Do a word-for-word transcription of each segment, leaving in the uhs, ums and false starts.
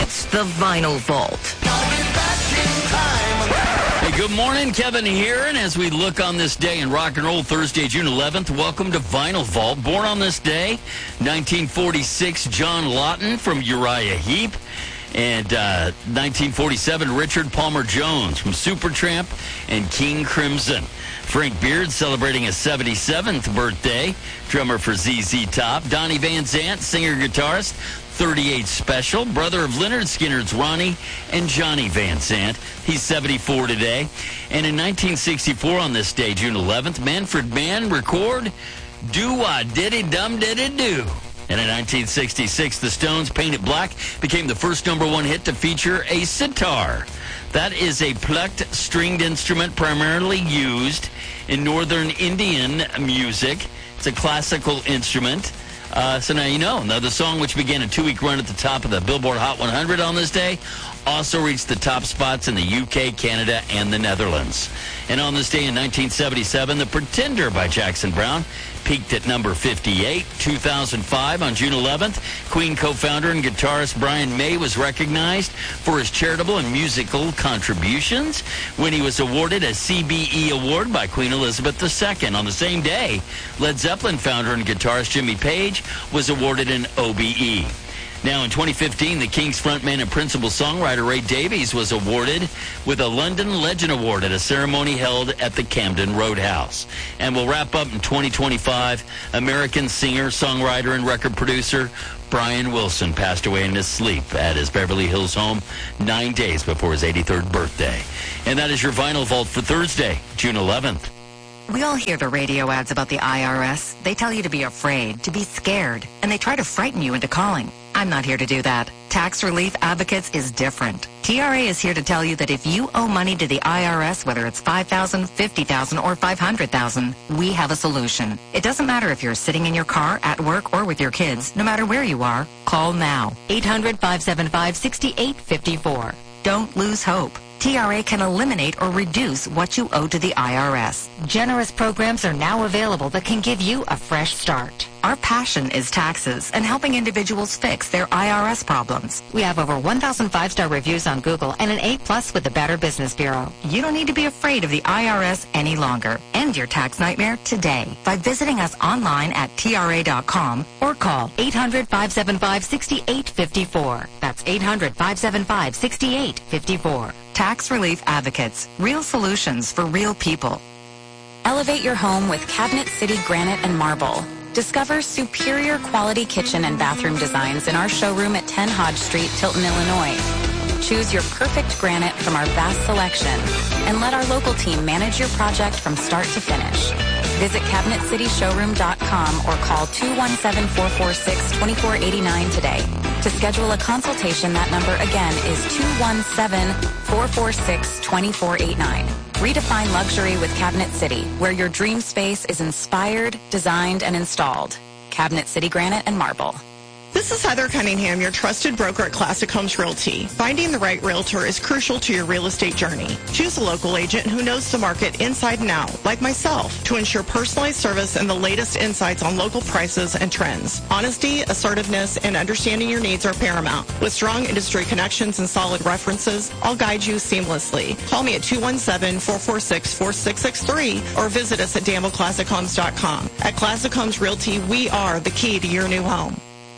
It's the Vinyl Vault. Hey, good morning. Kevin here. And as we look on this day in rock and roll, Thursday, June eleventh, welcome to Vinyl Vault. Born on this day, nineteen forty-six, John Lawton from Uriah Heep. And uh, nineteen forty-seven, Richard Palmer Jones from Supertramp and King Crimson. Frank Beard celebrating his seventy-seventh birthday, drummer for Z Z Top. Donnie Van Zant, singer-guitarist, thirty-eight Special, brother of Lynyrd Skynyrd's Ronnie and Johnny Van Zant. He's seventy-four today. And in nineteen sixty-four, on this day, June eleventh, Manfred Mann record Do-Wah-Diddy-Dum-Diddy-Do. And in nineteen sixty-six, the Stones' Paint It Black became the first number one hit to feature a sitar. That is a plucked stringed instrument primarily used in northern Indian music. It's a classical instrument. Uh, so now you know. Now, the song, which began a two-week run at the top of the Billboard Hot one hundred on this day, also reached the top spots in the U K, Canada, and the Netherlands. And on this day in nineteen seventy-seven, The Pretender by Jackson Browne peaked at number fifty-eight. two thousand five, on June eleventh, Queen co-founder and guitarist Brian May was recognized for his charitable and musical contributions when he was awarded a C B E award by Queen Elizabeth the Second. On the same day, Led Zeppelin founder and guitarist Jimmy Page was awarded an O B E. Now, in twenty fifteen, the Kings frontman and principal songwriter Ray Davies was awarded with a London Legend Award at a ceremony held at the Camden Roadhouse. And we'll wrap up in twenty twenty-five. American singer, songwriter, and record producer Brian Wilson passed away in his sleep at his Beverly Hills home nine days before his eighty-third birthday. And that is your Vinyl Vault for Thursday, June eleventh. We all hear the radio ads about the I R S. They tell you to be afraid, to be scared, and they try to frighten you into calling. I'm not here to do that. Tax Relief Advocates is different. T R A is here to tell you that if you owe money to the I R S, whether it's five thousand dollars, fifty thousand dollars, or five hundred thousand dollars, we have a solution. It doesn't matter if you're sitting in your car, at work, or with your kids. No matter where you are, call now. eight hundred, five seven five, six eight five four. Don't lose hope. T R A can eliminate or reduce what you owe to the I R S. Generous programs are now available that can give you a fresh start. Our passion is taxes and helping individuals fix their I R S problems. We have over one thousand five-star reviews on Google and an A plus with the Better Business Bureau. You don't need to be afraid of the I R S any longer. End your tax nightmare today by visiting us online at T R A dot com or call eight hundred, five seven five, six eight five four. That's eight hundred, five seven five, six eight five four. Tax Relief Advocates. Real solutions for real people. Elevate your home with Cabinet City Granite and Marble. Discover superior quality kitchen and bathroom designs in our showroom at ten Hodge Street, Tilton, Illinois. Choose your perfect granite from our vast selection and let our local team manage your project from start to finish. Visit cabinet city showroom dot com or call two one seven, four four six, two four eight nine today. To schedule a consultation, that number again is two one seven, four four six, two four eight nine. Redefine luxury with Cabinet City, where your dream space is inspired, designed, and installed. Cabinet City Granite and Marble. This is Heather Cunningham, your trusted broker at Classic Homes Realty. Finding the right realtor is crucial to your real estate journey. Choose a local agent who knows the market inside and out, like myself, to ensure personalized service and the latest insights on local prices and trends. Honesty, assertiveness, and understanding your needs are paramount. With strong industry connections and solid references, I'll guide you seamlessly. Call me at two one seven, four four six, four six six three or visit us at danville classic homes dot com. At Classic Homes Realty, we are the key to your new home.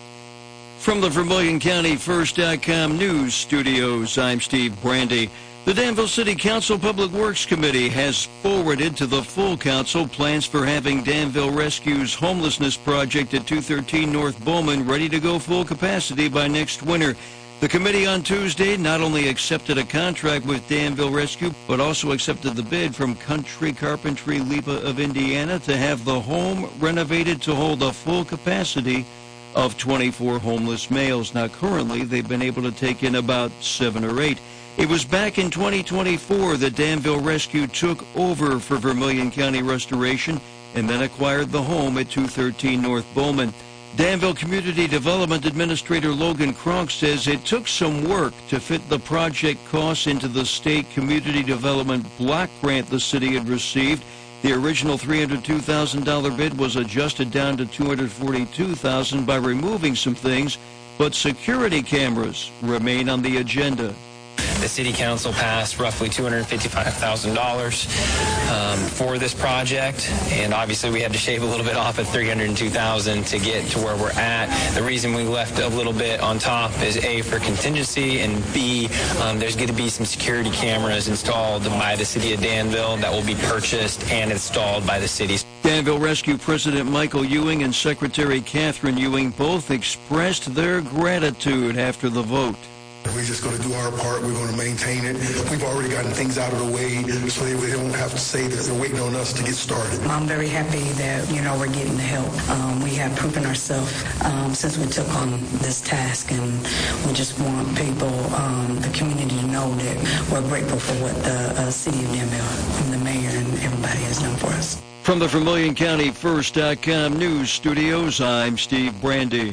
From the Vermilion County First dot com News Studios, I'm Steve Brandy. The Danville City Council Public Works Committee has forwarded to the full council plans for having Danville Rescue's homelessness project at two thirteen North Bowman ready to go full capacity by next winter. The committee on Tuesday not only accepted a contract with Danville Rescue, but also accepted the bid from Country Carpentry Lipa of Indiana to have the home renovated to hold a full capacity of twenty-four homeless males. Now, currently, they've been able to take in about seven or eight. It was back in twenty twenty-four that Danville Rescue took over for Vermilion County Restoration and then acquired the home at two thirteen North Bowman. Danville Community Development Administrator Logan Kronk says it took some work to fit the project costs into the state community development block grant the city had received. The original three hundred two thousand dollars bid was adjusted down to two hundred forty-two thousand dollars by removing some things but security cameras remain on the agenda. The City Council passed roughly two hundred fifty-five thousand dollars um, for this project, and obviously we had to shave a little bit off at three hundred two thousand dollars to get to where we're at. The reason we left a little bit on top is A, for contingency, and B, um, there's going to be some security cameras installed by the City of Danville that will be purchased and installed by the city. Danville Rescue President Michael Ewing and Secretary Catherine Ewing both expressed their gratitude after the vote. We're just going to do our part. We're going to maintain it. We've already gotten things out of the way so they don't have to say that they're waiting on us to get started. I'm very happy that, you know, we're getting the help. Um, we have proven ourselves um, since we took on this task, and we just want people, um, the community to know that we're grateful for what the uh, City of Danville and the mayor and everybody has done for us. From the Vermilion County First dot com News Studios, I'm Steve Brandy.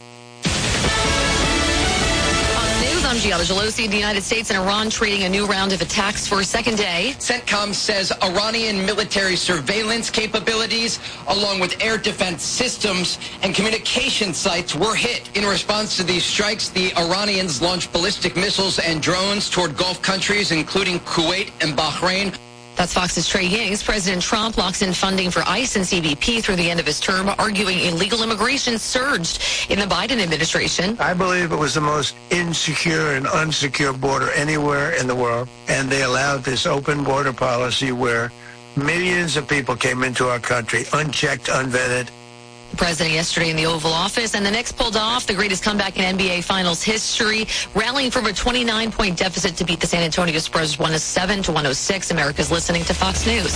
I'm Giada Gelosi. The United States and Iran trading a new round of attacks for a second day. CENTCOM says Iranian military surveillance capabilities, along with air defense systems and communication sites, were hit. In response to these strikes, the Iranians launched ballistic missiles and drones toward Gulf countries, including Kuwait and Bahrain. That's Fox's Trey Yings. President Trump locks in funding for ICE and C B P through the end of his term, arguing illegal immigration surged in the Biden administration. I believe it was the most insecure and unsecure border anywhere in the world, and they allowed this open border policy where millions of people came into our country unchecked, unvetted. The president yesterday in the Oval Office, and the Knicks pulled off the greatest comeback in N B A Finals history, rallying from a twenty-nine point deficit to beat the San Antonio Spurs one oh seven to one oh six. America's listening to Fox News.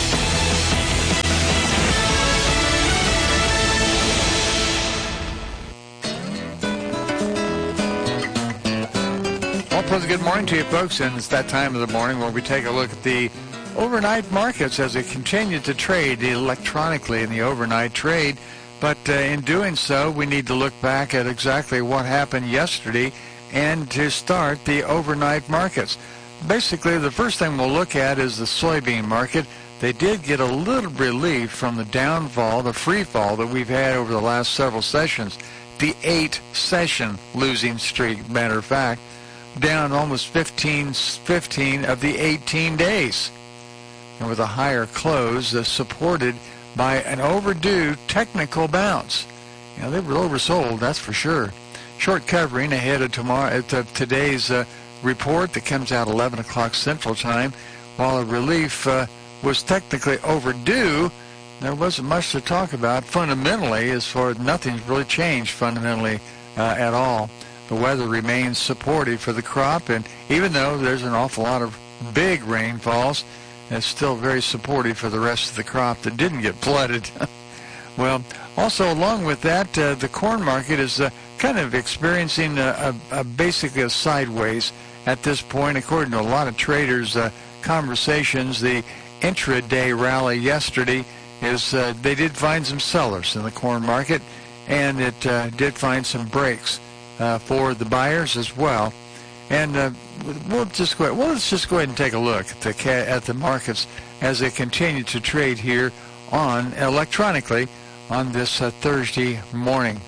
Well, pleasant good morning to you, folks, and it's that time of the morning where we take a look at the overnight markets as they continue to trade electronically in the overnight trade. But uh, in doing so, we need to look back at exactly what happened yesterday and to start the overnight markets. Basically, the first thing we'll look at is the soybean market. They did get a little relief from the downfall, the free fall that we've had over the last several sessions. The eight-session losing streak, matter of fact, down almost fifteen, fifteen of the eighteen days. And with a higher close, uh, supported by an overdue technical bounce. You know, they were oversold, that's for sure. Short covering ahead of tomorrow, uh, today's uh, report that comes out eleven o'clock Central Time. While a relief uh, was technically overdue, there wasn't much to talk about fundamentally, as far as nothing's really changed fundamentally uh, at all. The weather remains supportive for the crop, and even though there's an awful lot of big rainfalls, it's still very supportive for the rest of the crop that didn't get flooded. Well, also along with that, uh, the corn market is uh, kind of experiencing a, a, a basically a sideways at this point. According to a lot of traders' uh, conversations, the intraday rally yesterday is uh, they did find some sellers in the corn market, and it uh, did find some breaks uh, for the buyers as well. And uh, we'll just go ahead, well, let's just go ahead and take a look at the at the markets as they continue to trade here on electronically on this uh, Thursday morning.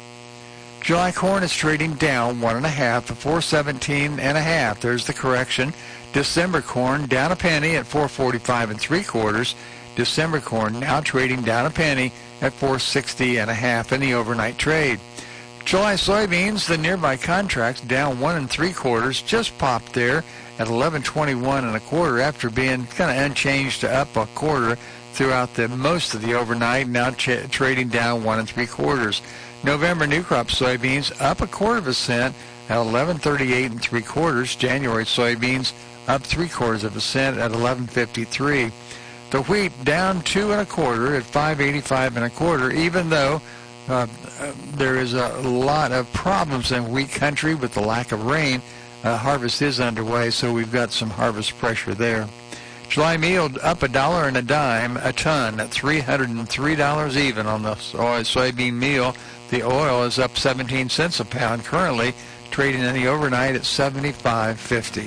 July corn is trading down one and a half at four seventeen and a half. There's the correction. December corn down a penny at four forty-five and three quarters. December corn now trading down a penny at four sixty and a half in the overnight trade. July soybeans, the nearby contracts down one and three quarters, just popped there at eleven twenty-one and a quarter after being kind of unchanged to up a quarter throughout the most of the overnight. Now ch- trading down one and three quarters. November new crop soybeans up a quarter of a cent at eleven thirty-eight and three quarters. January soybeans up three quarters of a cent at eleven fifty-three. The wheat down two and a quarter at five eighty-five and a quarter, even though Uh, there is a lot of problems in wheat country with the lack of rain. Uh, harvest is underway, so we've got some harvest pressure there. July meal up a dollar and a dime a ton at three hundred three dollars even on the soy, soybean meal. The oil is up seventeen cents a pound currently, trading in the overnight at seventy-five fifty.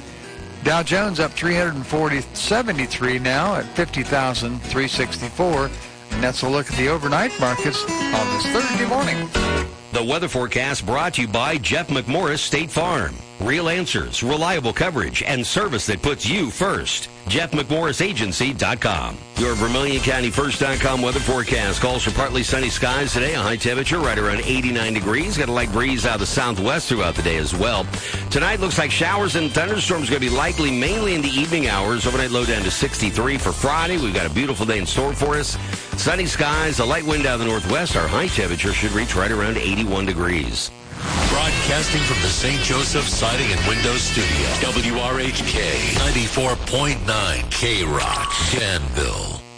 Dow Jones up three hundred forty, seventy-three now at fifty thousand three hundred sixty-four. And that's a look at the overnight markets on this Thursday morning. The The weather forecast brought to you by Jeff McMorris State Farm. Real answers, reliable coverage, and service that puts you first. Jeff McMorris Agency dot com. Your Vermilion County First dot com weather forecast calls for partly sunny skies today. A high temperature right around eighty-nine degrees. Got a light breeze out of the southwest throughout the day as well. Tonight looks like showers and thunderstorms going to be likely mainly in the evening hours. Overnight low down to sixty-three for Friday. We've got a beautiful day in store for us. Sunny skies, a light wind out of the northwest. Our high temperature should reach right around eighty-one degrees. Broadcasting from the Saint Joseph Siding and Windows Studio. W R H K ninety-four point nine K Rock, Danville.